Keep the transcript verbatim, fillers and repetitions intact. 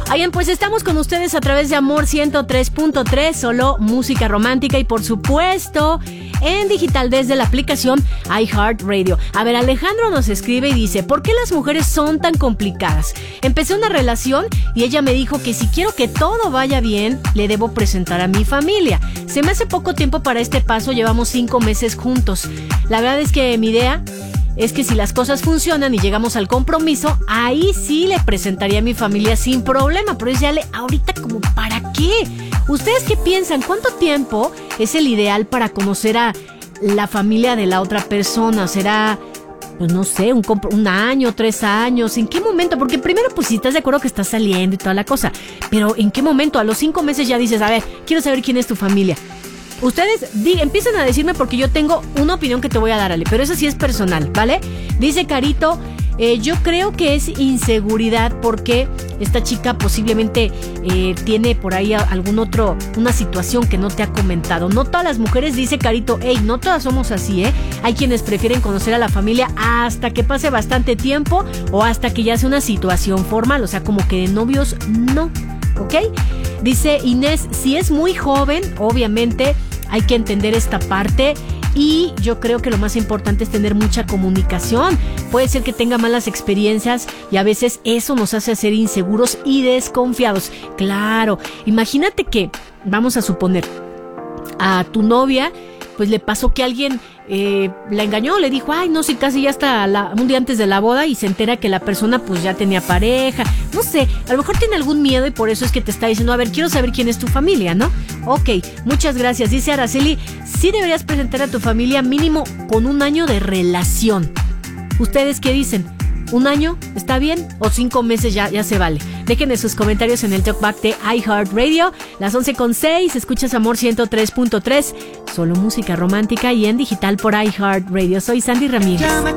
Oigan, pues estamos con ustedes a través de Amor ciento tres punto tres, solo música romántica y por supuesto en digital desde la aplicación iHeartRadio. A ver, Alejandro nos escribe y dice: ¿por qué las mujeres son tan complicadas? Empecé una relación y ella me dijo que si quiero que todo vaya bien, le debo presentar a mi familia. Se me hace poco tiempo para este paso, llevamos cinco meses juntos. La verdad es que mi idea es que si las cosas funcionan y llegamos al compromiso, ahí sí le presentaría a mi familia sin problema. Pero es ya le, ahorita como ¿para qué? ¿Ustedes qué piensan? ¿Cuánto tiempo es el ideal para conocer a la familia de la otra persona? ¿Será, pues no sé, un, un año, tres años? ¿En qué momento? Porque primero, pues si estás de acuerdo que estás saliendo y toda la cosa, pero ¿en qué momento? A los cinco meses ya dices, a ver, quiero saber quién es tu familia. Ustedes di, empiezan a decirme porque yo tengo una opinión que te voy a dar, Ale, pero eso sí es personal, ¿vale? Dice Carito, eh, yo creo que es inseguridad porque esta chica posiblemente eh, tiene por ahí algún otro, una situación que no te ha comentado. No todas las mujeres, dice Carito, hey, no todas somos así, ¿eh? Hay quienes prefieren conocer a la familia hasta que pase bastante tiempo o hasta que ya sea una situación formal, o sea, como que de novios no, ¿ok? Dice Inés, si es muy joven, obviamente hay que entender esta parte y yo creo que lo más importante es tener mucha comunicación. Puede ser que tenga malas experiencias y a veces eso nos hace ser inseguros y desconfiados. Claro, imagínate que, vamos a suponer, a tu novia pues le pasó que alguien eh, la engañó, le dijo, ay, no, sí, casi ya hasta la, un día antes de la boda y se entera que la persona pues ya tenía pareja, no sé, a lo mejor tiene algún miedo y por eso es que te está diciendo, a ver, quiero saber quién es tu familia, ¿no? Ok, muchas gracias. Dice Araceli, sí deberías presentar a tu familia mínimo con un año de relación. ¿Ustedes qué dicen? ¿Un año? ¿Está bien? ¿O cinco meses ya, ya se vale? Dejen sus comentarios en el Talkback de iHeartRadio. Las once con seis, escuchas Amor ciento tres punto tres, solo música romántica y en digital por iHeartRadio. Soy Sandy Ramírez.